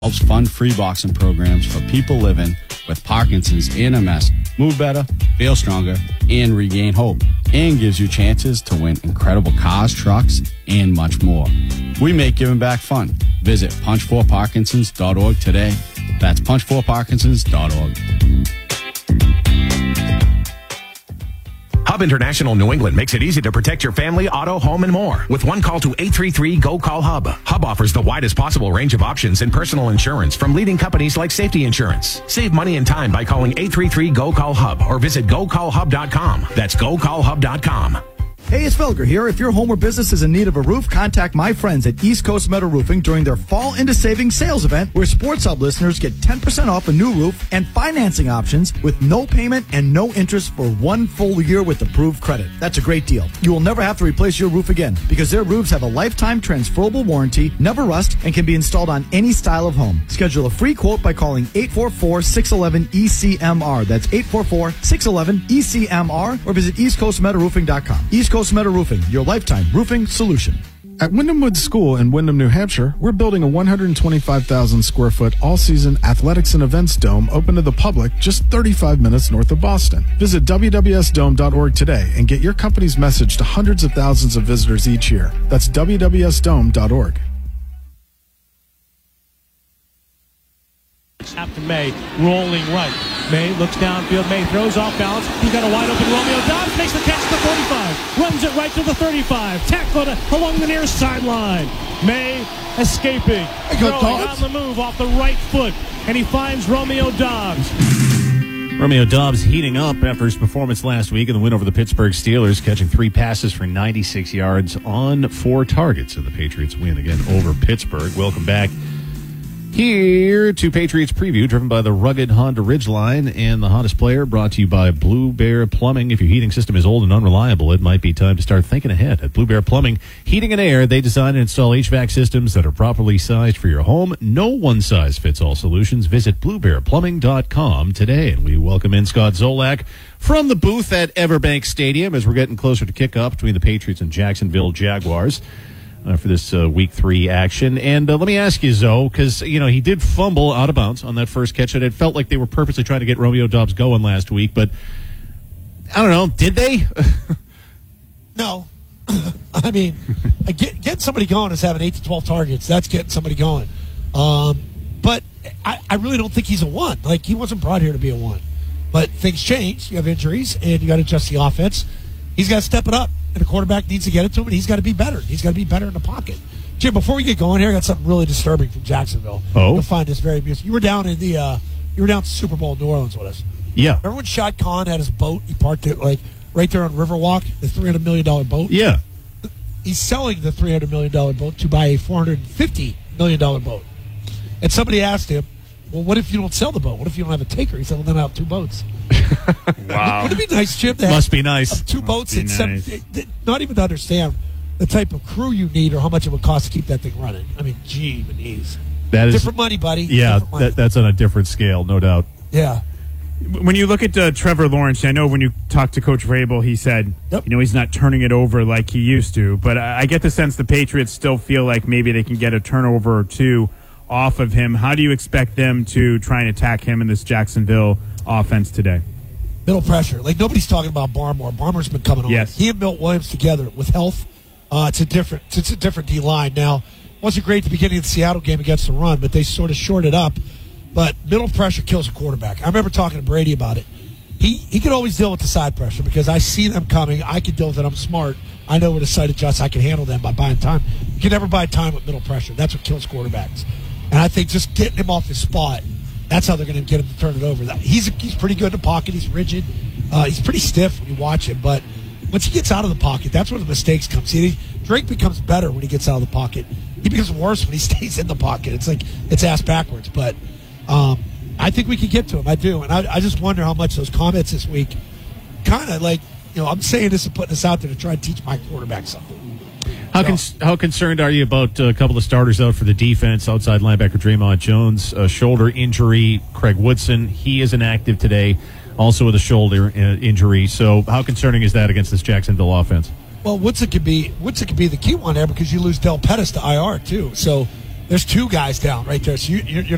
helps fund free boxing programs for people living with Parkinson's and MS move better, feel stronger, and regain hope, and gives you chances to win incredible cars, trucks, and much more. We make giving back fun. Visit punch4parkinsons.org today. That's punch4parkinsons.org. Hub International New England makes it easy to protect your family, auto, home, and more. With one call to 833-GO-CALL-HUB. Hub offers the widest possible range of options in personal insurance from leading companies like Safety Insurance. Save money and time by calling 833-GO-CALL-HUB or visit GoCallHub.com. That's GoCallHub.com. Hey, it's Felger here. If your home or business is in need of a roof, contact my friends at East Coast Metal Roofing during their Fall Into Savings sales event, where Sports Hub listeners get 10% off a new roof and financing options with no payment and no interest for 1 full year with approved credit. That's a great deal. You will never have to replace your roof again because their roofs have a lifetime transferable warranty, never rust, and can be installed on any style of home. Schedule a free quote by calling 844-611-ECMR. That's 844-611-ECMR, or visit eastcoastmetalroofing.com. East Coast Metal Roofing, your lifetime roofing solution. At Wyndham Woods School in Wyndham, New Hampshire, we're building a 125,000 square foot all-season athletics and events dome open to the public just 35 minutes north of Boston. Visit wwsdome.org today and get your company's message to hundreds of thousands of visitors each year. That's wwsdome.org. After May, rolling right. May looks downfield. May throws off balance. He's got a wide open Romeo Doubs. Makes the catch to the 45. Runs it right to the 35. Tackled along the near sideline. May escaping. Throwing on the move off the right foot. And he finds Romeo Doubs. Romeo Doubs heating up after his performance last week in the win over the Pittsburgh Steelers, catching 3 passes for 96 yards on 4 targets in the Patriots win again over Pittsburgh. Welcome back here to Patriots Preview, driven by the rugged Honda Ridgeline and the hottest player, brought to you by Blue Bear Plumbing. If your heating system is old and unreliable, it might be time to start thinking ahead. At Blue Bear Plumbing, Heating and Air, they design and install HVAC systems that are properly sized for your home. No one-size-fits-all solutions. Visit BlueBearPlumbing.com today. And we welcome in Scott Zolak from the booth at Everbank Stadium as we're getting closer to kickoff between the Patriots and Jacksonville Jaguars. For this Week 3 action. And let me ask you, Zoe, because, he did fumble out of bounds on that first catch, and it felt like they were purposely trying to get Romeo Doubs going last week, but I don't know, did they? No. I mean, getting somebody going is having 8 to 12 targets. That's getting somebody going. But I really don't think he's a 1. Like, he wasn't brought here to be a 1. But things change. You have injuries, and you got to adjust the offense. He's got to step it up. And the quarterback needs to get it to him, and he's got to be better. He's got to be better in the pocket. Jim, before we get going here, I got something really disturbing from Jacksonville. Oh, you'll find this very amusing. You were down in the Super Bowl in New Orleans with us. Yeah. Remember when Shad Khan had his boat? He parked it right there on Riverwalk, the $300 million boat. Yeah. He's selling the $300 million boat to buy a $450 million boat. And somebody asked him, "Well, what if you don't sell the boat? What if you don't have a taker?" He said, "Well, then I'll have 2 boats." Wow. Wouldn't it be nice, Jim? Must be nice. 2 boats and not even to understand the type of crew you need or how much it would cost to keep that thing running. I mean, gee, that is different money, buddy. Yeah, money. That's on a different scale, no doubt. Yeah. When you look at Trevor Lawrence, I know when you talked to Coach Vrabel, he said, he's not turning it over like he used to. But I get the sense the Patriots still feel like maybe they can get a turnover or 2 off of him. How do you expect them to try and attack him in this Jacksonville offense today? Middle pressure. Like, nobody's talking about Barmore. Barmore's been coming on. Yes. He and Milt Williams together with health. It's a different D-line. Now, wasn't great at the beginning of the Seattle game against the run, but they sort of shorted up. But middle pressure kills a quarterback. I remember talking to Brady about it. He could always deal with the side pressure because I see them coming. I can deal with it. I'm smart. I know where to side adjust. I can handle them by buying time. You can never buy time with middle pressure. That's what kills quarterbacks. And I think just getting him off his spot, that's how they're going to get him to turn it over. He's pretty good in the pocket. He's rigid. He's pretty stiff when you watch him. But once he gets out of the pocket, that's where the mistakes come. See, Drake becomes better when he gets out of the pocket. He becomes worse when he stays in the pocket. It's like it's ass backwards. But I think we can get to him. I do. And I just wonder how much those comments this week kind of like, I'm saying this and putting this out there to try and teach my quarterback something. How concerned are you about a couple of starters out for the defense? Outside linebacker Draymond Jones, shoulder injury. Craig Woodson, he is inactive today, also with a shoulder injury. So how concerning is that against this Jacksonville offense? Well, Woodson could be the key one there because you lose Del Pettis to IR too. So there's 2 guys down right there. So you're